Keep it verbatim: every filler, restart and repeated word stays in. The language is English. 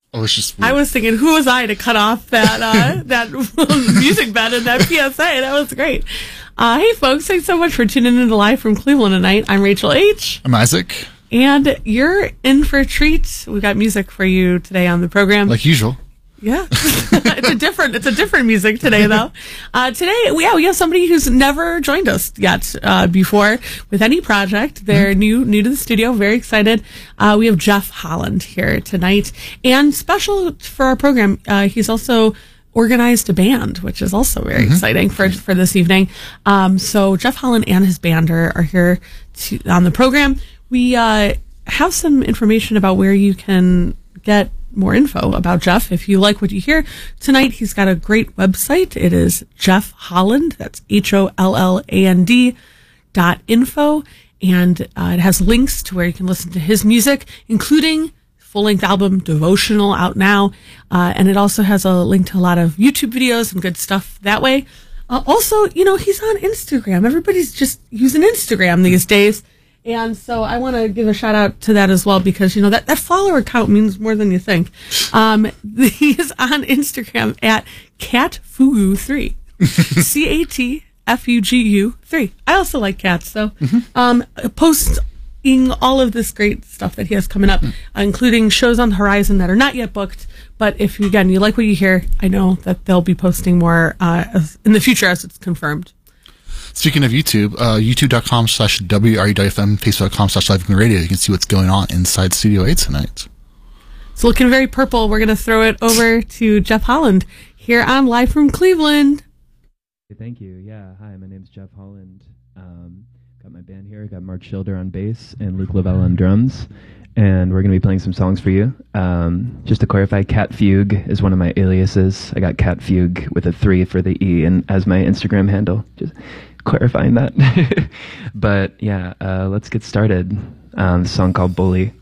Oh, it's just. I was thinking, who was I to cut off that uh, that music bed in that P S A? That was great. Uh, hey, folks! Thanks so much for tuning in to Live from Cleveland tonight. I'm Rachel H. I'm Isaac. And you're in for a treat. We've got music for you today on the program, like usual. Yeah, it's a different it's a different music today though. Uh, today, we, yeah, we have somebody who's never joined us yet uh, before with any project. They're mm-hmm. new new to the studio. Very excited. Uh, we have Jeff Holland here tonight, and special for our program, uh, he's also organized a band, which is also very mm-hmm. exciting for for this evening. Um, so Jeff Holland and his band are, are here to, on the program. We uh, have some information about where you can get more info about Jeff. If you like what you hear tonight, he's got a great website. It is Jeff Holland. That's H O L L A N D dot info. And uh, it has links to where you can listen to his music, including full-length album Devotional out now. Uh, and it also has a link to a lot of YouTube videos and good stuff that way. Uh, also, you know, he's on Instagram. Everybody's just using Instagram these days. And so I want to give a shout out to that as well, because, you know, that, that follower count means more than you think. Um, he is on Instagram at catfugu three. C A T F U G U three. I also like cats, so, mm-hmm. um, posting all of this great stuff that he has coming up, mm. uh, including shows on the horizon that are not yet booked. But if, again, you like what you hear, I know that they'll be posting more, uh, as, in the future as it's confirmed. Speaking of YouTube, uh, youtube.com slash WRUWFM, facebook.com slash live radio. You can see what's going on inside Studio eight tonight. It's looking very purple. We're going to throw it over to Jeff Holland here on Live from Cleveland. Thank you. Yeah. Hi, my name's Jeff Holland. Um, got my band here. Got Mark Schilder on bass and Luke Lavelle on drums. And we're going to be playing some songs for you. Um, just to clarify, Cat Fugue is one of my aliases. I got Cat Fugue with a three for the E and as my Instagram handle. Just clarifying that. But yeah, uh, let's get started. Um, this song called Bully.